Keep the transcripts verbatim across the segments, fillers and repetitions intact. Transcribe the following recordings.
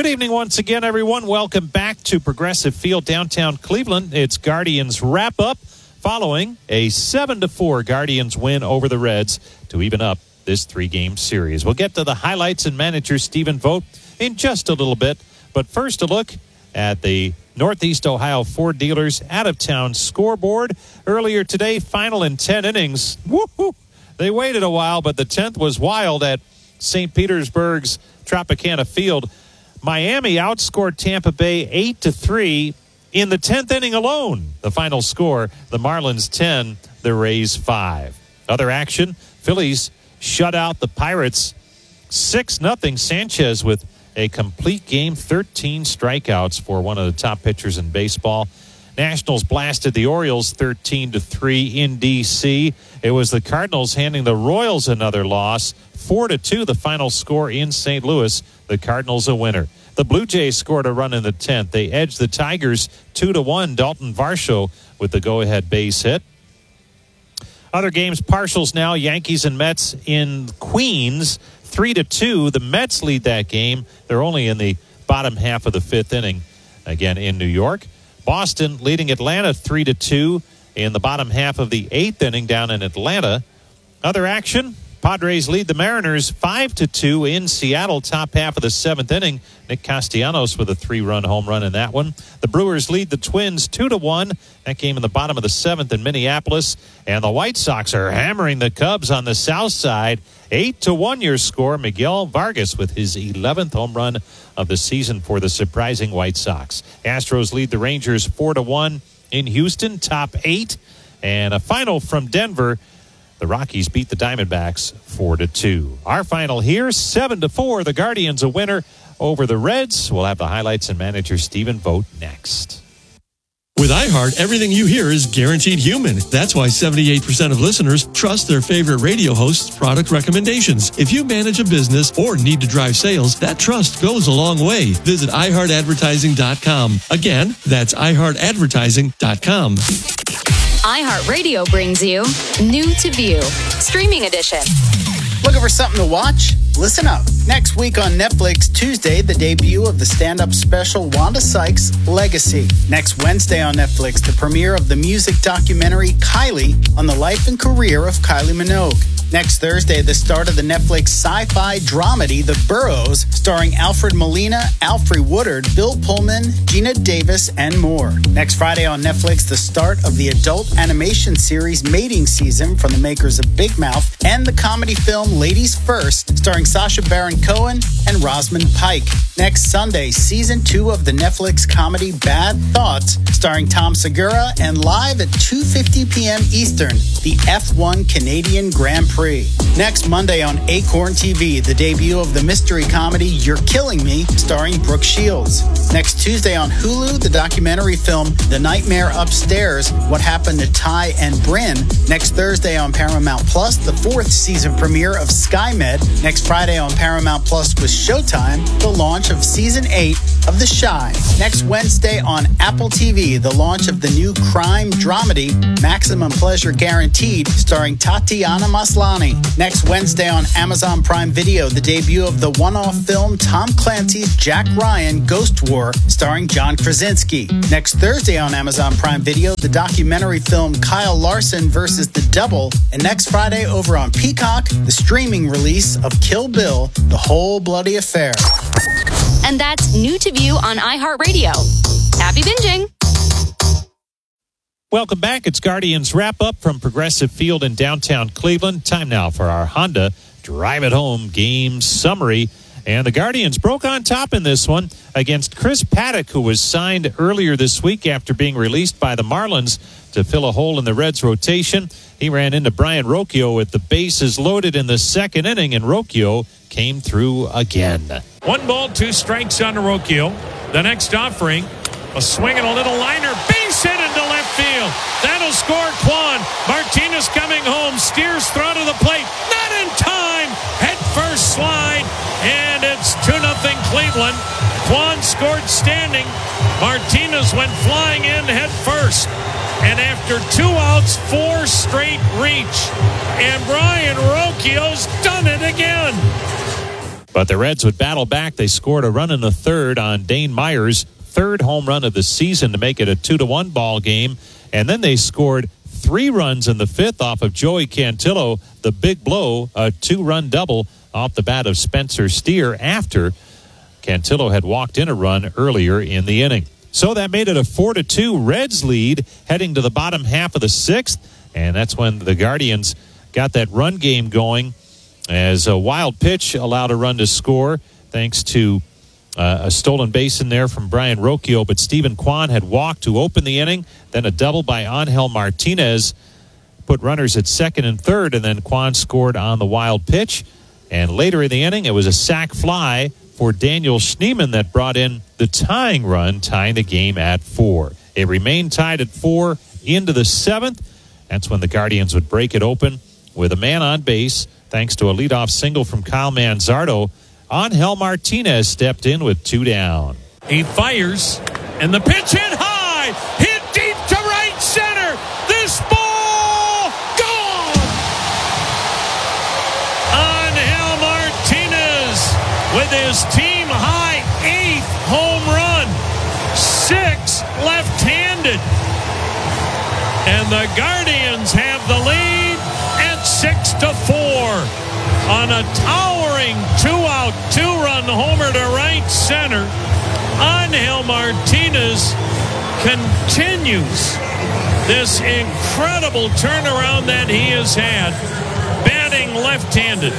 Good evening once again, everyone. Welcome back to Progressive Field, downtown Cleveland. It's Guardians wrap-up following a seven to four Guardians win over the Reds to even up this three-game series. We'll get to the highlights and manager Stephen Vogt in just a little bit. But first, a look at the Northeast Ohio Ford Dealers out-of-town scoreboard. Earlier today, final in ten innings. Woo-hoo! They waited a while, but the tenth was wild at Saint Petersburg's Tropicana Field. Miami outscored Tampa Bay eight to three in the tenth inning alone. The final score, the Marlins ten, the Rays five. Other action, Phillies shut out the Pirates six nothing. Sanchez with a complete game, thirteen strikeouts for one of the top pitchers in baseball. Nationals blasted the Orioles thirteen to three in D C. It was the Cardinals handing the Royals another loss, four to two the final score in Saint Louis. The Cardinals a winner. The Blue Jays scored a run in the tenth. They edged the Tigers two to one. Dalton Varsho with the go-ahead base hit. Other games, partials now. Yankees and Mets in Queens, three to two. The Mets lead that game. They're only in the bottom half of the fifth inning. Again in New York. Boston leading Atlanta three to two in the bottom half of the eighth inning down in Atlanta. Other action, Padres lead the Mariners five to two in Seattle, top half of the seventh inning. Nick Castellanos with a three-run home run in that one. The Brewers lead the Twins two to one. That game in the bottom of the seventh in Minneapolis. And the White Sox are hammering the Cubs on the south side. eight to one your score. Miguel Vargas with his eleventh home run of the season for the surprising White Sox. Astros lead the Rangers four to one in Houston, top eight. And a final from Denver. The Rockies beat the Diamondbacks four to two. Our final here, seven to four. The Guardians a winner over the Reds. We'll have the highlights and manager Stephen Vogt next. With iHeart, everything you hear is guaranteed human. That's why seventy-eight percent of listeners trust their favorite radio host's product recommendations. If you manage a business or need to drive sales, that trust goes a long way. Visit i heart advertising dot com. Again, that's i heart advertising dot com. iHeartRadio brings you New to View, Streaming Edition. Looking for something to watch? Listen up. Next week on Netflix, Tuesday, the debut of the stand-up special Wanda Sykes' Legacy. Next Wednesday on Netflix, the premiere of the music documentary Kylie on the life and career of Kylie Minogue. Next Thursday, the start of the Netflix sci-fi dramedy The Burrows, starring Alfred Molina, Alfre Woodard, Bill Pullman, Gina Davis, and more. Next Friday on Netflix, the start of the adult animation series Mating Season from the makers of Big Mouth and the comedy film Ladies First, starring Sacha Baron Cohen and Rosamund Pike. Next Sunday, season two of the Netflix comedy Bad Thoughts, starring Tom Segura, and live at two fifty p.m. Eastern, the F one Canadian Grand Prix. Next Monday on Acorn T V, the debut of the mystery comedy You're Killing Me, starring Brooke Shields. Next Tuesday on Hulu, the documentary film The Nightmare Upstairs, What Happened to Ty and Bryn. Next Thursday on Paramount Plus, the fourth season premiere of SkyMed. Next Friday on Paramount Plus with Showtime, the launch of season eight of The Chi. Next Wednesday on Apple T V, the launch of the new crime dramedy Maximum Pleasure Guaranteed, starring Tatiana Maslany. Next Wednesday on Amazon Prime Video, the debut of the one-off film Tom Clancy's Jack Ryan Ghost War, starring John Krasinski. Next Thursday on Amazon Prime Video, the documentary film Kyle Larson versus the Double. And next Friday over on Peacock, the streaming release of Kill Bill, The Whole Bloody Affair. And that's New to View on iHeartRadio. Happy binging. Welcome back. It's Guardians wrap-up from Progressive Field in downtown Cleveland. Time now for our Honda Drive It Home game summary. And the Guardians broke on top in this one against Chris Paddock, who was signed earlier this week after being released by the Marlins to fill a hole in the Reds' rotation. He ran into Brian Rocchio with the bases loaded in the second inning, and Rocchio came through again. One ball, two strikes on Rocchio. The next offering, a swing and a little liner, base hit into left field. That'll score Kwan. Martinez coming home, steers throw to the plate. Not in time. Head first slide, and it's two nothing Cleveland. Kwan scored standing. Martinez went flying in head first. And after two outs, four straight reach. And Brian Rocchio's done it again. But the Reds would battle back. They scored a run in the third on Dane Myers' third home run of the season to make it a two to one ball game. And then they scored three runs in the fifth off of Joey Cantillo, the big blow, a two-run double off the bat of Spencer Steer after Cantillo had walked in a run earlier in the inning. So that made it a four to two Reds lead heading to the bottom half of the sixth. And that's when the Guardians got that run game going as a wild pitch allowed a run to score thanks to uh, a stolen base in there from Brian Rocchio. But Stephen Kwan had walked to open the inning. Then a double by Angel Martinez put runners at second and third. And then Kwan scored on the wild pitch. And later in the inning, it was a sac fly for Daniel Schneemann that brought in the tying run, tying the game at four. It remained tied at four into the seventh. That's when the Guardians would break it open with a man on base, thanks to a leadoff single from Kyle Manzardo. Angel Martinez stepped in with two down. He fires, and the pitch hit high, hit deep to right center. This ball gone. Angel Martinez with his team high eighth home run, six left-handed. And the Guardians have the lead at six to four on a towering two-out, two-run homer to right center. Angel Martinez continues this incredible turnaround that he has had, batting left-handed.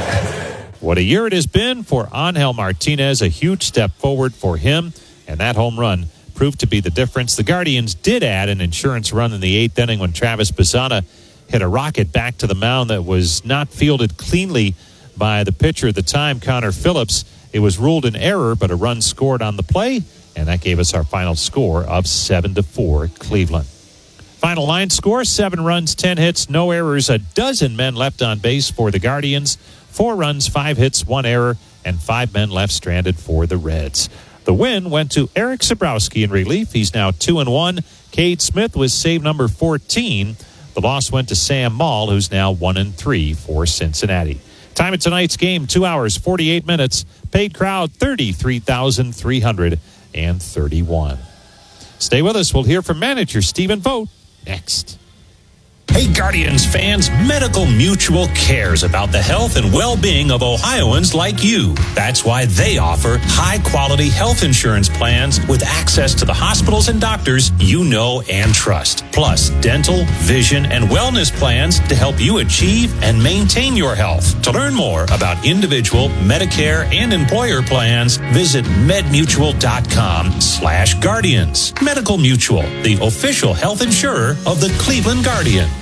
What a year it has been for Angel Martinez, a huge step forward for him, and that home run proved to be the difference. The Guardians did add an insurance run in the eighth inning when Travis Bazzana hit a rocket back to the mound that was not fielded cleanly by the pitcher at the time, Connor Phillips. It was ruled an error, but a run scored on the play, and that gave us our final score of seven to four Cleveland. Final line score, seven runs, ten hits, no errors, a dozen men left on base for the Guardians, four runs, five hits, one error, and five men left stranded for the Reds. The win went to Eric Sabrowski in relief. He's now two and one. Cade Smith was save number fourteen. The loss went to Sam Maul, who's now one and three for Cincinnati. Time of tonight's game, two hours, forty-eight minutes. Paid crowd, thirty-three thousand three hundred thirty-one. Stay with us. We'll hear from manager Stephen Vogt next. Hey, Guardians fans, Medical Mutual cares about the health and well-being of Ohioans like you. That's why they offer high-quality health insurance plans with access to the hospitals and doctors you know and trust. Plus, dental, vision, and wellness plans to help you achieve and maintain your health. To learn more about individual, Medicare, and employer plans, visit medmutual.com slash guardians. Medical Mutual, the official health insurer of the Cleveland Guardians.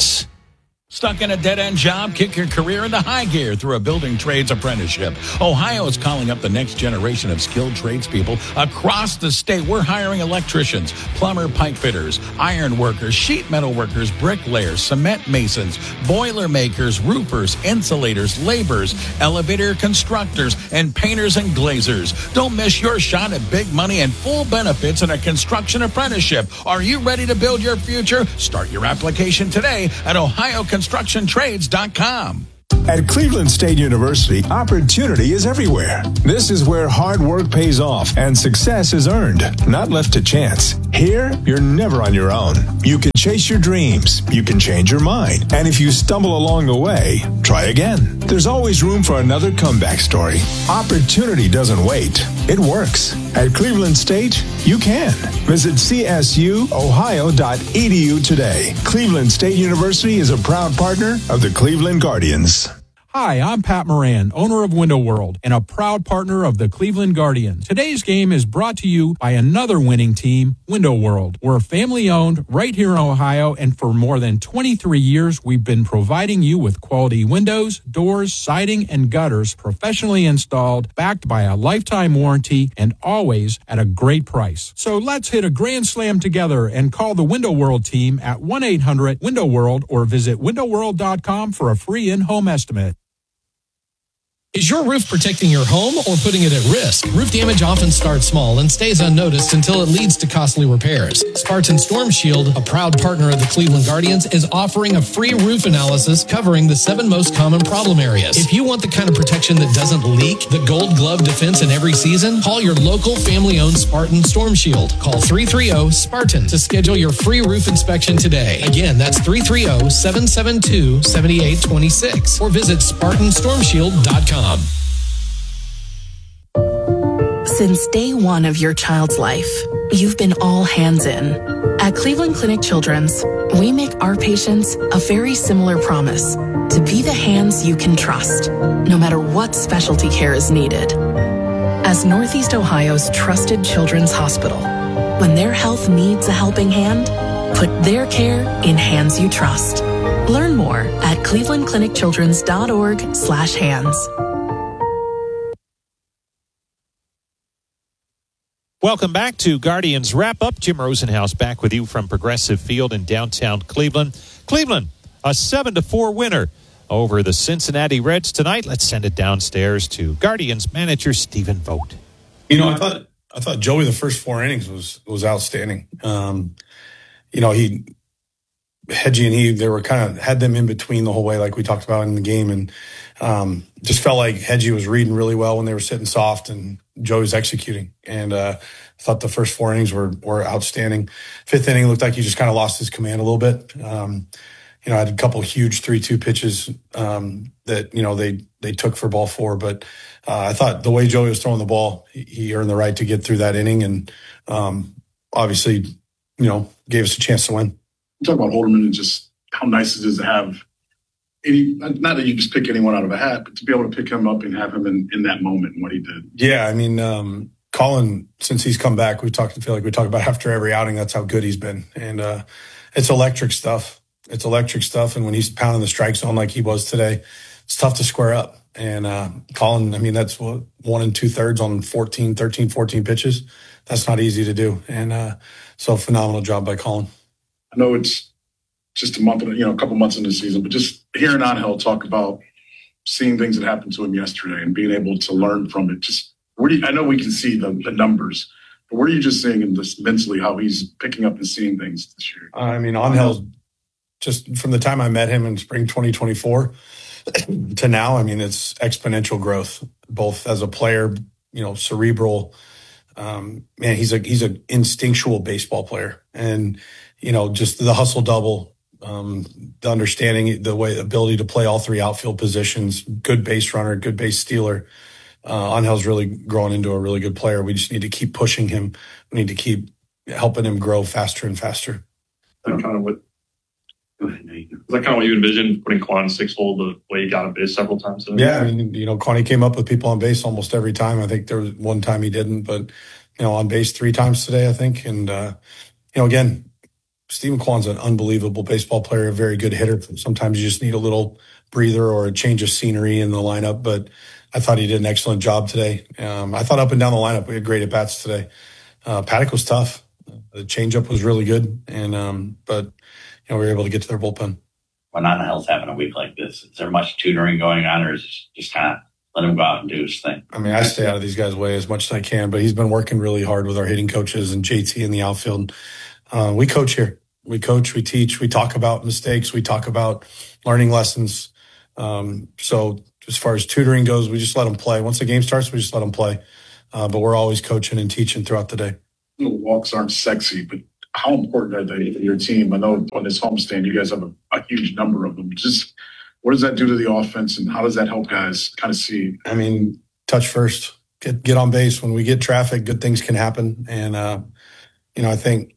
Stuck in a dead-end job? Kick your career into high gear through a building trades apprenticeship. Ohio is calling up the next generation of skilled tradespeople across the state. We're hiring electricians, plumber, pipe fitters, iron workers, sheet metal workers, bricklayers, cement masons, boiler makers, roofers, insulators, laborers, elevator constructors, and painters and glazers. Don't miss your shot at big money and full benefits in a construction apprenticeship. Are you ready to build your future? Start your application today at ohio construction trades dot com. At Cleveland State University, opportunity is everywhere. This is where hard work pays off and success is earned, not left to chance. Here, you're never on your own. You can chase your dreams. You can change your mind. And if you stumble along the way, try again. There's always room for another comeback story. Opportunity doesn't wait. It works. At Cleveland State, you can. Visit c s u ohio dot e d u today. Cleveland State University is a proud partner of the Cleveland Guardians. Hi, I'm Pat Moran, owner of Window World and a proud partner of the Cleveland Guardians. Today's game is brought to you by another winning team, Window World. We're family-owned right here in Ohio, and for more than twenty-three years, we've been providing you with quality windows, doors, siding, and gutters professionally installed, backed by a lifetime warranty, and always at a great price. So let's hit a grand slam together and call the Window World team at one eight hundred window world or visit window world dot com for a free in-home estimate. Is your roof protecting your home or putting it at risk? Roof damage often starts small and stays unnoticed until it leads to costly repairs. Spartan Storm Shield, a proud partner of the Cleveland Guardians, is offering a free roof analysis covering the seven most common problem areas. If you want the kind of protection that doesn't leak, the gold glove defense in every season, call your local family-owned Spartan Storm Shield. Call three three zero SPARTAN to schedule your free roof inspection today. Again, that's three three zero, seven seven two, seven eight two six or visit Spartan Storm Shield dot com. Since day one of your child's life, you've been all hands in. At Cleveland Clinic Children's, we make our patients a very similar promise to be the hands you can trust, no matter what specialty care is needed. As Northeast Ohio's trusted children's hospital, when their health needs a helping hand, put their care in hands you trust. Learn more at cleveland clinic children's dot org slash hands. Welcome back to Guardians Wrap Up. Jim Rosenhaus back with you from Progressive Field in downtown Cleveland. Cleveland, a seven to four winner over the Cincinnati Reds tonight. Let's send it downstairs to Guardians manager Stephen Vogt. You know, I thought I thought Joey the first four innings was was outstanding. Um, you know, he Hedgie and he they were kind of had them in between the whole way, like we talked about in the game, and um, just felt like Hedgie was reading really well when they were sitting soft and Joey was executing. And uh, I thought the first four innings were were outstanding. Fifth inning looked like he just kind of lost his command a little bit. Um, you know, I had a couple huge three two pitches um, that, you know, they, they took for ball four. But uh, I thought the way Joey was throwing the ball, he, he earned the right to get through that inning. And um, obviously, you know, gave us a chance to win. Talk about Holderman and just how nice it is to have any, not that you just pick anyone out of a hat, but to be able to pick him up and have him in, in that moment and what he did. Yeah, I mean, um, Colin, since he's come back, we talked, I feel like we talk about after every outing, that's how good he's been. And uh, it's electric stuff. It's electric stuff. And when he's pounding the strike zone like he was today, it's tough to square up. And uh, Colin, I mean, that's what, one and two thirds on fourteen, thirteen, fourteen pitches. That's not easy to do. And uh, so phenomenal job by Colin. I know it's just a month, you know, a couple months into the season, but just hearing Angel talk about seeing things that happened to him yesterday and being able to learn from it. Just where do you, I know we can see the, the numbers, but what are you just seeing in this mentally, how he's picking up and seeing things this year? I mean, Angel's just from the time I met him in spring twenty twenty-four to now, I mean, it's exponential growth, both as a player, you know, cerebral. Um, man, he's a he's an instinctual baseball player, and you know, just the hustle double, um, the understanding, the way, ability to play all three outfield positions, good base runner, good base stealer. Uh, Angel's really growing into a really good player. We just need to keep pushing him. We need to keep helping him grow faster and faster. That kind of what, is that kind of what you envisioned, putting Quan in six hole the way he got on base several times? Yeah, I mean, you know, Kwani came up with people on base almost every time. I think there was one time he didn't, but, you know, on base three times today, I think. And, uh, you know, again, Stephen Kwan's an unbelievable baseball player, a very good hitter. Sometimes you just need a little breather or a change of scenery in the lineup, but I thought he did an excellent job today. Um, I thought up and down the lineup, we had great at-bats today. Uh, Paddock was tough. The changeup was really good, and um, but, you know, we were able to get to their bullpen. When Angel's having a week like this, is there much tutoring going on, or is it just kind of let him go out and do his thing? I mean, I stay out of these guys' way as much as I can, but he's been working really hard with our hitting coaches and J T in the outfield. Uh, we coach here. We coach, we teach, we talk about mistakes, we talk about learning lessons. Um, so as far as tutoring goes, we just let them play. Once the game starts, we just let them play. Uh, but we're always coaching and teaching throughout the day. You know, walks aren't sexy, but how important are they for your team? I know on this homestand, you guys have a, a huge number of them. Just what does that do to the offense, and how does that help guys kind of see? I mean, touch first, get get on base. When we get traffic, good things can happen. And, uh, you know, I think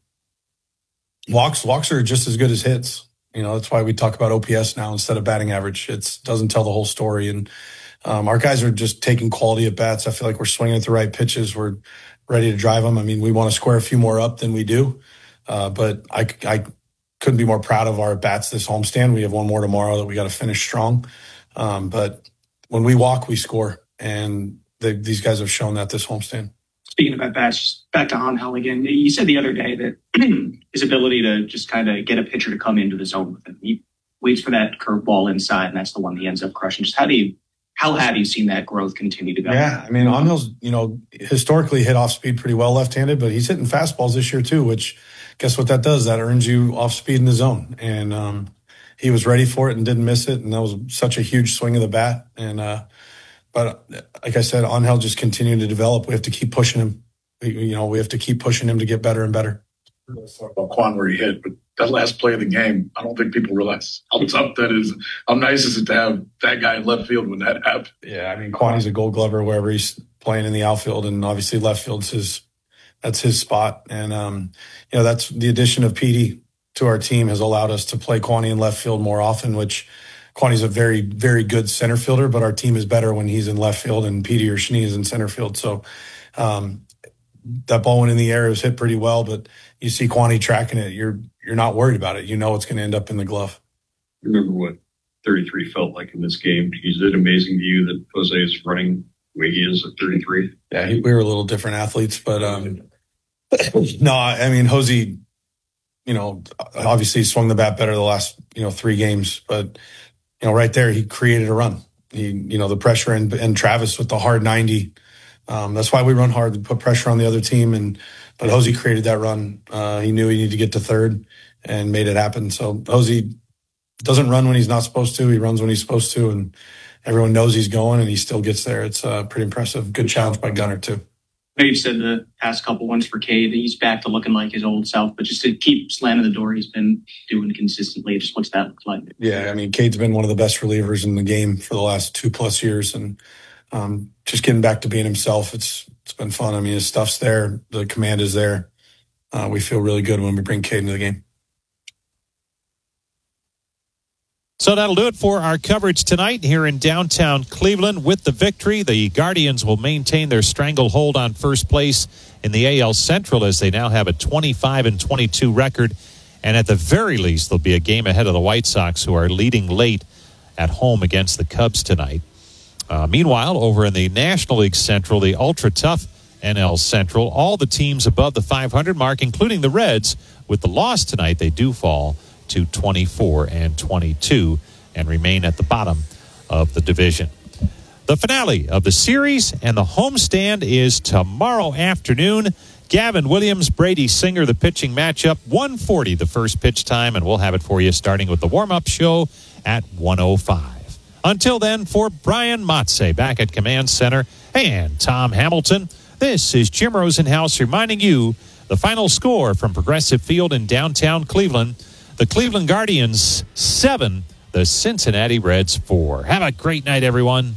walks walks are just as good as hits. You know, that's why we talk about O P S now instead of batting average. It doesn't tell the whole story. And um, our guys are just taking quality at bats. I feel like we're swinging at the right pitches. We're ready to drive them. I mean, we want to square a few more up than we do. Uh, but I, I couldn't be more proud of our bats this homestand. We have one more tomorrow that we got to finish strong. Um, but when we walk, we score. And they, these guys have shown that this homestand. Speaking of at bats, just back to Angel again. You said the other day that his ability to just kind of get a pitcher to come into the zone with him. He waits for that curveball inside, and that's the one he ends up crushing. Just how do you how have you seen that growth continue to go? Yeah, I mean, Angel's, you know, historically hit off speed pretty well left-handed, but he's hitting fastballs this year too, which guess what that does? That earns you off speed in the zone. And um, he was ready for it and didn't miss it. And that was such a huge swing of the bat. And, uh, but like I said, Angel just continued to develop. We have to keep pushing him. We, you know, we have to keep pushing him to get better and better. Let's talk about Quan where he hit, but that last play of the game, I don't think people realize how tough that is. How nice is it to have that guy in left field when that happened? Yeah, I mean, Quani's a Gold Glover wherever he's playing in the outfield, and obviously left field's his that's his spot. And um, you know, that's the addition of Petey to our team has allowed us to play Quani in left field more often. Which Quani's a very, very good center fielder, but our team is better when he's in left field and Petey or Schnee is in center field. So um, that ball went in the air, it was hit pretty well, but you see Quani tracking it, you're you're not worried about it. You know it's going to end up in the glove. Remember what thirty-three felt like in this game. Is it amazing to you that Jose is running the way he is at thirty-three? Yeah, we were a little different athletes, but um, no, I mean, Jose, you know, obviously swung the bat better the last, you know, three games, but, you know, right there, he created a run. He, you know, the pressure and, and Travis with the hard ninety. Um, that's why we run hard to put pressure on the other team. And, but Jose created that run. Uh, he knew he needed to get to third and made it happen. So Jose doesn't run when he's not supposed to. He runs when he's supposed to. And everyone knows he's going and he still gets there. It's uh, pretty impressive. Good challenge by Gunnar too. I know you've said the past couple ones for Cade, he's back to looking like his old self, but just to keep slamming the door he's been doing consistently, just what's that look like? Yeah, I mean, Cade's been one of the best relievers in the game for the last two plus years. And um, just getting back to being himself, it's it's been fun. I mean, his stuff's there. The command is there. Uh, we feel really good when we bring Cade into the game. So that'll do it for our coverage tonight here in downtown Cleveland. With the victory, the Guardians will maintain their stranglehold on first place in the A L Central as they now have a twenty-five and twenty-two record. And at the very least, they'll be a game ahead of the White Sox, who are leading late at home against the Cubs tonight. Uh, meanwhile, over in the National League Central, the ultra-tough N L Central, all the teams above the five hundred mark, including the Reds, with the loss tonight, they do fall to twenty-four and twenty-two and remain at the bottom of the division. The finale of the series and the homestand is tomorrow afternoon. Gavin Williams, Brady Singer, the pitching matchup, one forty the first pitch time, and we'll have it for you starting with the warm-up show at one oh five. Until then, for Brian Motze back at Command Center and Tom Hamilton, this is Jim Rosenhaus reminding you the final score from Progressive Field in downtown Cleveland. The Cleveland Guardians seven, the Cincinnati Reds four. Have a great night, everyone.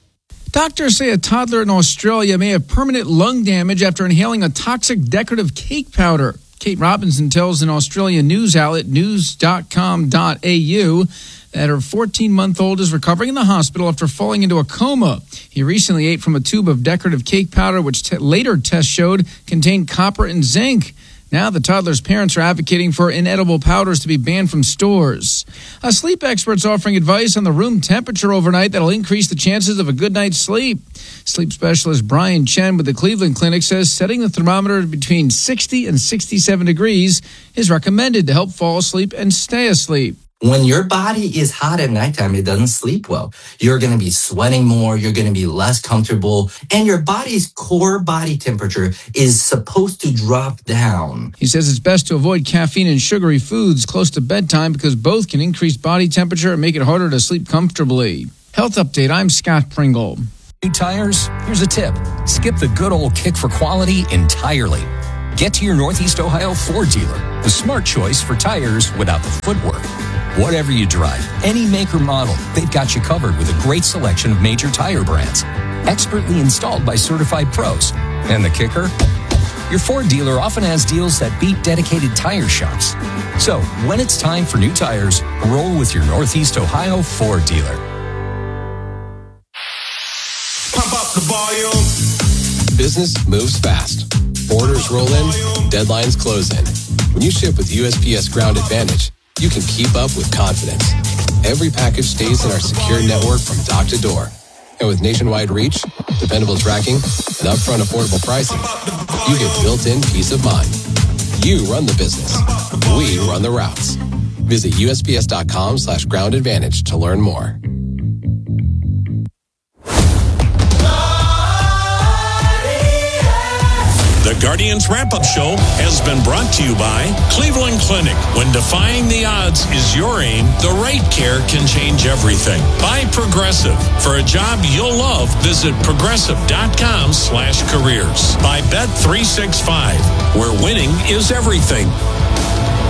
Doctors say a toddler in Australia may have permanent lung damage after inhaling a toxic decorative cake powder. Kate Robinson tells an Australian news outlet, news dot com dot a u, that her fourteen-month-old is recovering in the hospital after falling into a coma. He recently ate from a tube of decorative cake powder, which t- later tests showed contained copper and zinc. Now the toddler's parents are advocating for inedible powders to be banned from stores. A sleep expert's offering advice on the room temperature overnight that'll increase the chances of a good night's sleep. Sleep specialist Brian Chen with the Cleveland Clinic says setting the thermometer between sixty and sixty-seven degrees is recommended to help fall asleep and stay asleep. When your body is hot at nighttime, it doesn't sleep well. You're going to be sweating more. You're going to be less comfortable. And your body's core body temperature is supposed to drop down. He says it's best to avoid caffeine and sugary foods close to bedtime because both can increase body temperature and make it harder to sleep comfortably. Health Update, I'm Scott Pringle. New tires? Here's a tip. Skip the good old kick for quality entirely. Get to your Northeast Ohio Ford dealer, the smart choice for tires without the footwork. Whatever you drive, any make or model, they've got you covered with a great selection of major tire brands, expertly installed by certified pros. And the kicker? Your Ford dealer often has deals that beat dedicated tire shops. So, when it's time for new tires, roll with your Northeast Ohio Ford dealer. Pump up the volume. Business moves fast. Orders roll in, deadlines close in. When you ship with U S P S Ground Advantage, you can keep up with confidence. Every package stays in our secure network from dock to door. And with nationwide reach, dependable tracking, and upfront affordable pricing, you get built-in peace of mind. You run the business. We run the routes. Visit U S P S dot com slash ground advantage to learn more. Guardians Wrap-Up Show has been brought to you by Cleveland Clinic. When defying the odds is your aim, the right care can change everything. By Progressive. For a job you'll love, visit progressive.com slash careers. By Bet three sixty-five, where winning is everything.